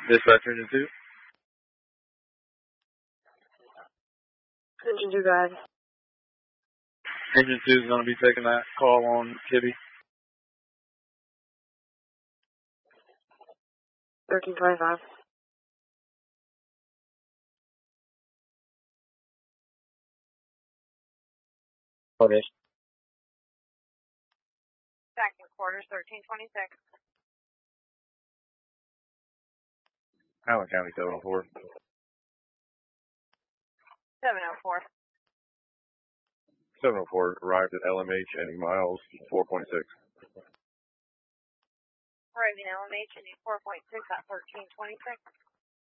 Dispatch Engine 2. Engine 2, go ahead. Engine 2 is going to be taking that call on Kibby. 1325. Okay. Second quarter, 1326. Allen County 704. 704. 704 arrived at LMH ending miles 4.6. Arriving LMH ending 4.6 at 1326.